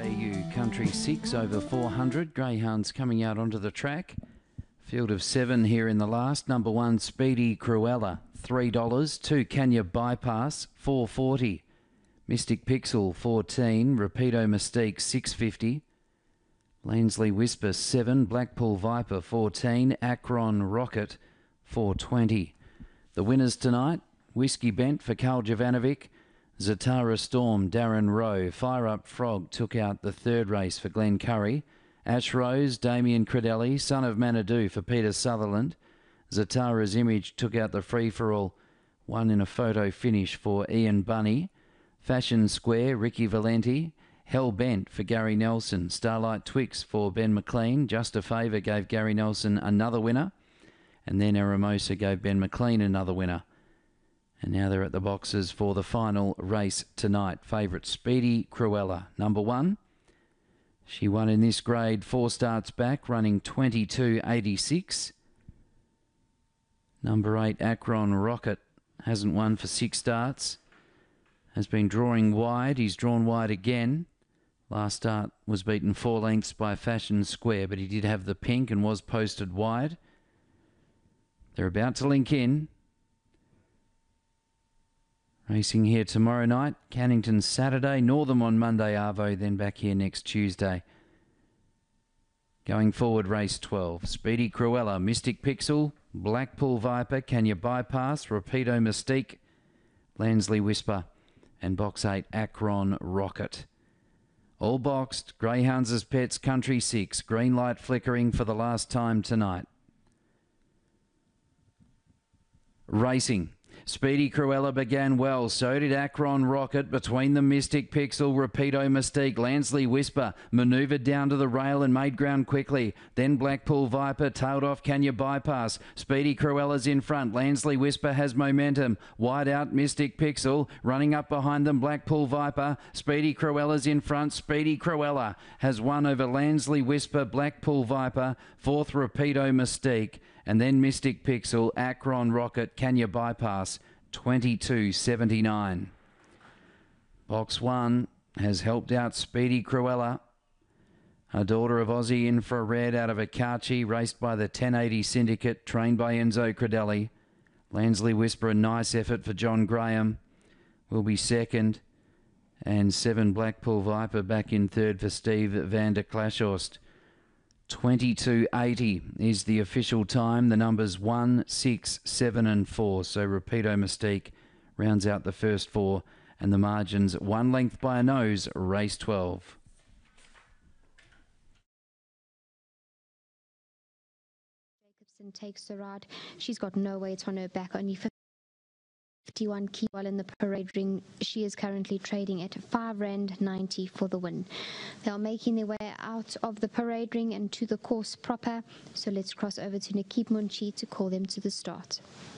AU Country 6 over 400. Greyhounds coming out onto the track. Field of 7 here in the last. Number 1, Speedy Cruella, $3. 2, Kenya Bypass, $4.40. Mystic Pixel, 14. Rapido Mystique, $6.50. Lansley Whisper, 7. Blackpool Viper, 14. Akron Rocket, $4.20. The winners tonight, Whiskey Bent for Karl Jovanovic. Zatara Storm, Darren Rowe. Fire Up Frog took out the third race for Glenn Curry. Ash Rose, Damien Credelli. Son of Manadoo for Peter Sutherland. Zatara's Image took out the free-for-all, one in a photo finish for Ian Bunny. Fashion Square, Ricky Valenti. Hell Bent for Gary Nelson. Starlight Twix for Ben McLean. Just a Favour gave Gary Nelson another winner. And then Aramosa gave Ben McLean another winner. And now they're at the boxes for the final race tonight. Favourite Speedy Cruella, number 1. She won in this grade 4 starts back, running 22.86. Number 8, Akron Rocket, hasn't won for 6 starts. Has been drawing wide. He's drawn wide again. Last start was beaten 4 lengths by Fashion Square, but he did have the pink and was posted wide. They're about to link in. Racing here tomorrow night, Cannington Saturday, Northam on Monday, Arvo, then back here next Tuesday. Going forward, race 12. Speedy Cruella, Mystic Pixel, Blackpool Viper, Kenya Bypass, Rapido Mystique, Lansley Whisper, and box 8, Akron Rocket. All boxed, Greyhounds as pets, Country 6, green light flickering for the last time tonight. Racing. Speedy Cruella began well, so did Akron Rocket. Between them, Mystic Pixel, Rapido Mystique, Lansley Whisper manoeuvred down to the rail and made ground quickly. Then Blackpool Viper tailed off Kenya Bypass. Speedy Cruella's in front. Lansley Whisper has momentum. Wide out, Mystic Pixel. Running up behind them, Blackpool Viper. Speedy Cruella's in front. Speedy Cruella has won over Lansley Whisper, Blackpool Viper, 4th Rapido Mystique. And then Mystic Pixel, Akron Rocket, Kenya Bypass, 22.79. Box 1 has helped out Speedy Cruella. A daughter of Aussie in for a red out of Akachi, raced by the 1080 Syndicate, trained by Enzo Credelli. Lansley Whisper, a nice effort for John Graham, will be second. And 7 Blackpool Viper back in third for Steve van der Klashorst. 22.80 is the official time. The numbers 1, 6, 7 and 4. So Rapido Mystique rounds out the first 4. And the margins 1 length by a nose, race 12. Jacobson takes the ride. She's got no weight on her back, only 51 key while in the parade ring. She is currently trading at R5.90 for the win. They are making their way out of the parade ring and to the course proper. So let's cross over to Nikip Munchi to call them to the start.